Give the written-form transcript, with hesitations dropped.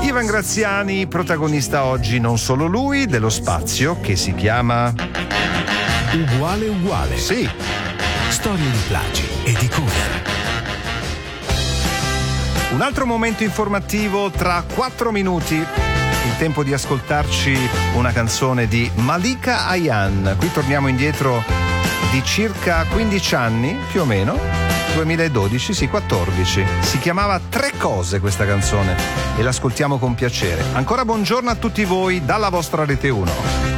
Ivan Graziani, protagonista oggi non solo lui, dello spazio che si chiama Uguale uguale. Sì. Storie di plagi e di cover. Un altro momento informativo tra 4 minuti. Il tempo di ascoltarci una canzone di Malika Ayan. Qui torniamo indietro di circa 15 anni, più o meno, 2012, sì, 14. Si chiamava Tre cose questa canzone e l'ascoltiamo con piacere. Ancora buongiorno a tutti voi dalla vostra Rete 1.